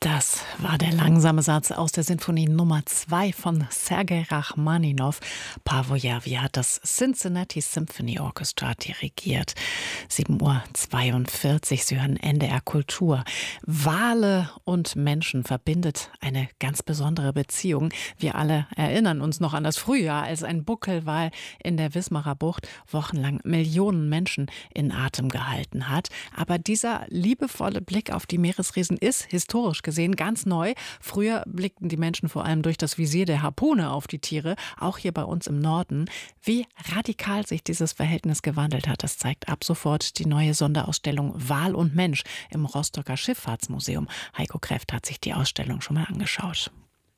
Das war der langsame Satz aus der Sinfonie Nummer 2 von Sergei Rachmaninow. Paavo Järvi hat das Cincinnati Symphony Orchestra dirigiert. 7:42 Uhr, Sie hören NDR Kultur. Wale und Menschen verbindet eine ganz besondere Beziehung. Wir alle erinnern uns noch an das Frühjahr, als ein Buckelwal in der Wismarer Bucht wochenlang Millionen Menschen in Atem gehalten hat. Aber dieser liebevolle Blick auf die Meeresriesen ist historisch gesehen ganz neu. Früher blickten die Menschen vor allem durch das Visier der Harpune auf die Tiere, auch hier bei uns im Norden. Wie radikal sich dieses Verhältnis gewandelt hat, das zeigt ab sofort die neue Sonderausstellung Wal und Mensch im Rostocker Schifffahrtsmuseum. Heiko Kräft hat sich die Ausstellung schon mal angeschaut.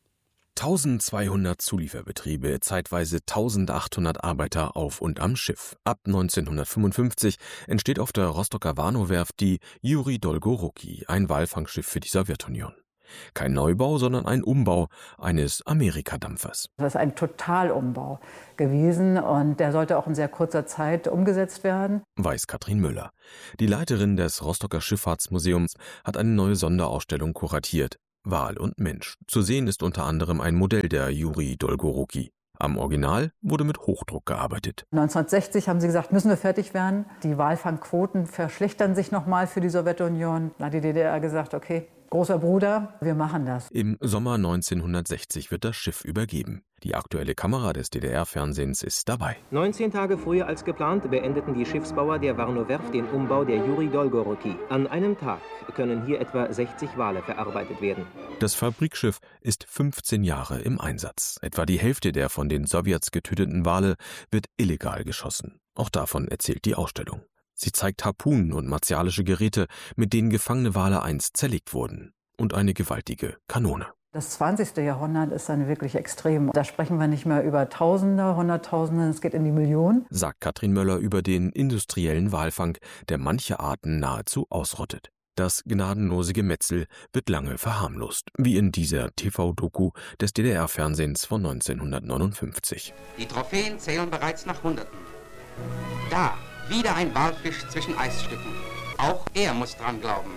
1200 Zulieferbetriebe, zeitweise 1800 Arbeiter auf und am Schiff. Ab 1955 entsteht auf der Rostocker Warnow-Werft die Juri Dolgoruki, ein Walfangschiff für die Sowjetunion. Kein Neubau, sondern ein Umbau eines Amerikadampfers. Das ist ein Totalumbau gewesen und der sollte auch in sehr kurzer Zeit umgesetzt werden. Weiß Katrin Müller. Die Leiterin des Rostocker Schifffahrtsmuseums hat eine neue Sonderausstellung kuratiert. Wal und Mensch. Zu sehen ist unter anderem ein Modell der Juri Dolgoruki. Am Original wurde mit Hochdruck gearbeitet. 1960 haben sie gesagt, müssen wir fertig werden. Die Walfangquoten verschlechtern sich nochmal für die Sowjetunion. Da hat die DDR gesagt, okay, großer Bruder, wir machen das. Im Sommer 1960 wird das Schiff übergeben. Die aktuelle Kamera des DDR-Fernsehens ist dabei. 19 Tage früher als geplant beendeten die Schiffsbauer der Warnow-Werft den Umbau der Juri Dolgoruki. An einem Tag können hier etwa 60 Wale verarbeitet werden. Das Fabrikschiff ist 15 Jahre im Einsatz. Etwa die Hälfte der von den Sowjets getöteten Wale wird illegal geschossen. Auch davon erzählt die Ausstellung. Sie zeigt Harpunen und martialische Geräte, mit denen gefangene Wale einst zerlegt wurden. Und eine gewaltige Kanone. Das 20. Jahrhundert ist dann wirklich extrem. Da sprechen wir nicht mehr über Tausende, Hunderttausende, es geht in die Millionen. Sagt Katrin Möller über den industriellen Walfang, der manche Arten nahezu ausrottet. Das gnadenlose Gemetzel wird lange verharmlost, wie in dieser TV-Doku des DDR-Fernsehens von 1959. Die Trophäen zählen bereits nach Hunderten. Da, wieder ein Walfisch zwischen Eisstücken. Auch er muss dran glauben.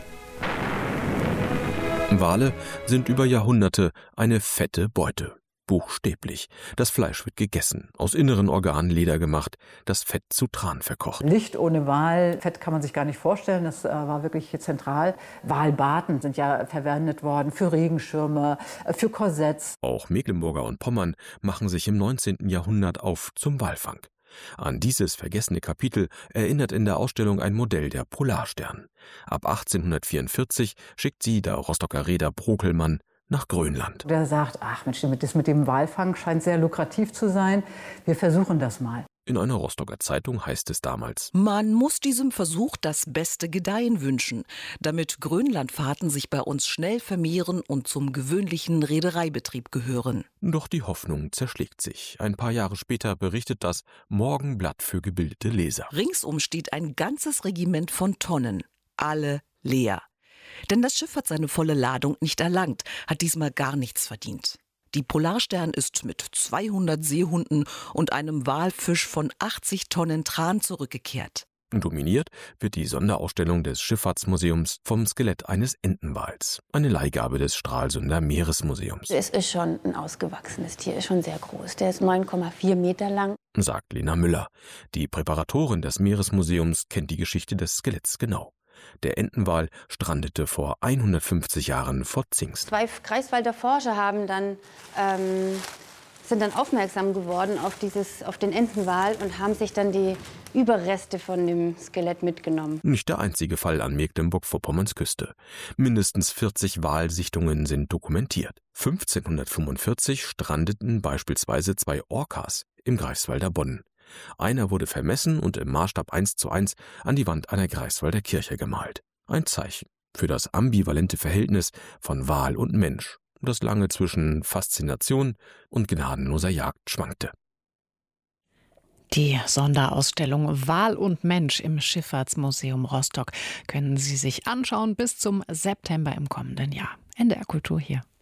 Wale sind über Jahrhunderte eine fette Beute. Buchstäblich. Das Fleisch wird gegessen, aus inneren Organen Leder gemacht, das Fett zu Tran verkocht. Licht ohne Wal, Fett kann man sich gar nicht vorstellen, das war wirklich zentral. Walbaten sind ja verwendet worden für Regenschirme, für Korsetts. Auch Mecklenburger und Pommern machen sich im 19. Jahrhundert auf zum Walfang. An dieses vergessene Kapitel erinnert in der Ausstellung ein Modell der Polarstern. Ab 1844 schickt sie der Rostocker Reeder Brokelmann nach Grönland. Der sagt, ach Mensch, das mit dem Walfang scheint sehr lukrativ zu sein, wir versuchen das mal. In einer Rostocker Zeitung heißt es damals: Man muss diesem Versuch das beste Gedeihen wünschen, damit Grönlandfahrten sich bei uns schnell vermehren und zum gewöhnlichen Reedereibetrieb gehören. Doch die Hoffnung zerschlägt sich. Ein paar Jahre später berichtet das Morgenblatt für gebildete Leser. Ringsum steht ein ganzes Regiment von Tonnen, alle leer. Denn das Schiff hat seine volle Ladung nicht erlangt, hat diesmal gar nichts verdient. Die Polarstern ist mit 200 Seehunden und einem Walfisch von 80 Tonnen Tran zurückgekehrt. Dominiert wird die Sonderausstellung des Schifffahrtsmuseums vom Skelett eines Entenwals, eine Leihgabe des Stralsunder Meeresmuseums. Es ist schon ein ausgewachsenes Tier, ist schon sehr groß. Der ist 9,4 Meter lang. Sagt Lena Müller. Die Präparatorin des Meeresmuseums kennt die Geschichte des Skeletts genau. Der Entenwal strandete vor 150 Jahren vor Zingst. 2 Greifswalder Forscher sind dann aufmerksam geworden auf den Entenwal und haben sich dann die Überreste von dem Skelett mitgenommen. Nicht der einzige Fall an Mecklenburg-Vorpommerns Küste. Mindestens 40 Walsichtungen sind dokumentiert. 1545 strandeten beispielsweise 2 Orcas im Greifswalder Bodden. Einer wurde vermessen und im Maßstab 1:1 an die Wand einer Greifswalder Kirche gemalt. Ein Zeichen für das ambivalente Verhältnis von Wal und Mensch, das lange zwischen Faszination und gnadenloser Jagd schwankte. Die Sonderausstellung Wal und Mensch im Schifffahrtsmuseum Rostock können Sie sich anschauen bis zum September im kommenden Jahr. NDR Kultur hier.